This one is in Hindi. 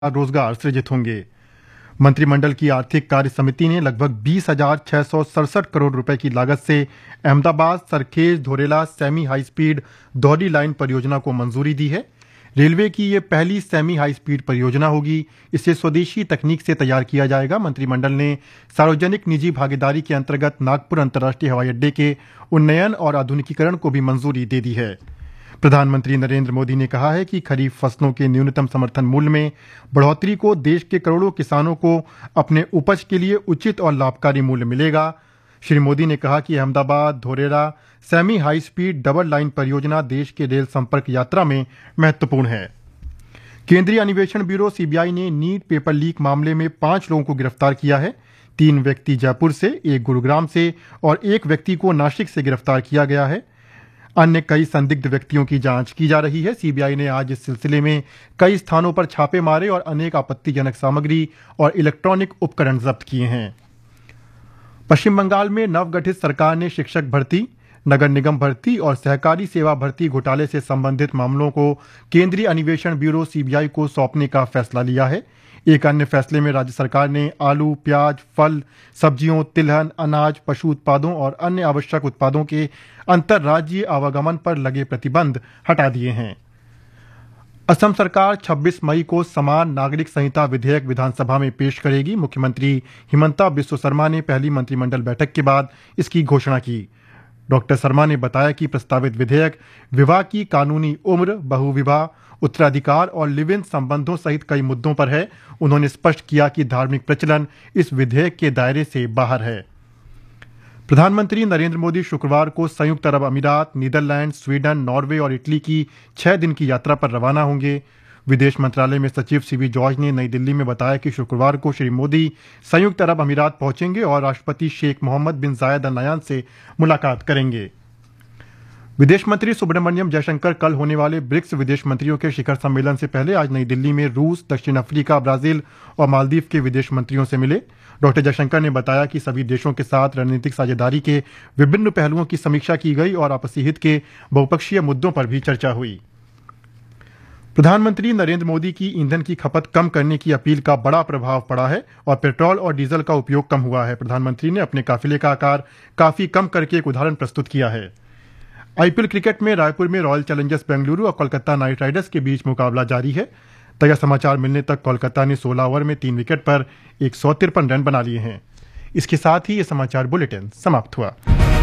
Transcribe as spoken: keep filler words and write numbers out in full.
रोजगार सृजित होंगे। मंत्रिमंडल की आर्थिक कार्य समिति ने लगभग बीस हजार छह सौ सड़सठ करोड़ रुपए की लागत से Ahmedabad Sarkhej धोरेला semi high speed दोहरी लाइन परियोजना को मंजूरी दी है। रेलवे की ये पहली सेमी हाई स्पीड परियोजना होगी। इसे स्वदेशी तकनीक से तैयार किया जाएगा। मंत्रिमंडल ने सार्वजनिक निजी भागीदारी के अंतर्गत नागपुर अंतर्राष्ट्रीय हवाई अड्डे के उन्नयन और आधुनिकीकरण को भी मंजूरी दे दी है। प्रधानमंत्री नरेंद्र मोदी ने कहा है कि खरीफ फसलों के न्यूनतम समर्थन मूल्य में बढ़ोतरी को देश के करोड़ों किसानों को अपने उपज के लिए उचित और लाभकारी मूल्य मिलेगा। श्री मोदी ने कहा कि Ahmedabad धोरेला semi high speed double line परियोजना देश के रेल संपर्क यात्रा में महत्वपूर्ण है। केंद्रीय अन्वेषण ब्यूरो सीबीआई ने नीट पेपर लीक मामले में पांच लोगों को गिरफ्तार किया है। तीन व्यक्ति जयपुर से, एक गुरुग्राम से और एक व्यक्ति को नासिक से गिरफ्तार किया गया है। अन्य कई संदिग्ध व्यक्तियों की जांच की जा रही है। सीबीआई ने आज इस सिलसिले में कई स्थानों पर छापे मारे और अनेक आपत्तिजनक सामग्री और इलेक्ट्रॉनिक उपकरण जब्त किए हैं। पश्चिम बंगाल में नवगठित सरकार ने शिक्षक भर्ती, नगर निगम भर्ती और सहकारी सेवा भर्ती घोटाले से संबंधित मामलों को केंद्रीय अन्वेषण ब्यूरो सीबीआई को सौंपने का फैसला लिया है। एक अन्य फैसले में राज्य सरकार ने आलू, प्याज, फल, सब्जियों, तिलहन, अनाज, पशु उत्पादों और अन्य आवश्यक उत्पादों के अंतर्राज्यीय आवागमन पर लगे प्रतिबंध हटा दिए हैं। असम सरकार छब्बीस मई को समान नागरिक संहिता विधेयक विधानसभा में पेश करेगी। मुख्यमंत्री हिमंता बिस्वा शर्मा ने पहली मंत्रिमंडल बैठक के बाद इसकी घोषणा की। डॉक्टर शर्मा ने बताया कि प्रस्तावित विधेयक विवाह की कानूनी उम्र, बहुविवाह, उत्तराधिकार और लिव इन संबंधों सहित कई मुद्दों पर है। उन्होंने स्पष्ट किया कि धार्मिक प्रचलन इस विधेयक के दायरे से बाहर है। प्रधानमंत्री नरेंद्र मोदी शुक्रवार को संयुक्त अरब अमीरात, नीदरलैंड, स्वीडन, नॉर्वे और इटली की छह दिन की यात्रा पर रवाना होंगे। विदेश मंत्रालय में सचिव सीवी जॉर्ज ने नई दिल्ली में बताया कि शुक्रवार को श्री मोदी संयुक्त अरब अमीरात पहुंचेंगे और राष्ट्रपति शेख मोहम्मद बिन जायद अल नयान से मुलाकात करेंगे। विदेश मंत्री सुब्रमण्यम जयशंकर कल होने वाले ब्रिक्स विदेश मंत्रियों के शिखर सम्मेलन से पहले आज नई दिल्ली में रूस, दक्षिण अफ्रीका, ब्राजील और मालदीव के विदेश मंत्रियों से मिले। डॉक्टर जयशंकर ने बताया कि सभी देशों के साथ रणनीतिक साझेदारी के विभिन्न पहलुओं की समीक्षा की गई और आपसी हित के बहुपक्षीय मुद्दों पर भी चर्चा हुई। प्रधानमंत्री नरेंद्र मोदी की ईंधन की खपत कम करने की अपील का बड़ा प्रभाव पड़ा है और पेट्रोल और डीजल का उपयोग कम हुआ है। प्रधानमंत्री ने अपने काफिले का आकार काफी कम करके एक उदाहरण प्रस्तुत किया है। आईपीएल क्रिकेट में रायपुर में रॉयल चैलेंजर्स बेंगलुरु और कोलकाता नाइट राइडर्स के बीच मुकाबला जारी है। ताजा समाचार मिलने तक कोलकाता ने सोलह ओवर में तीन विकेट पर एक सौ तिरपन रन बना लिए हैं। इसके साथ ही ये समाचार बुलेटिन समाप्त हुआ।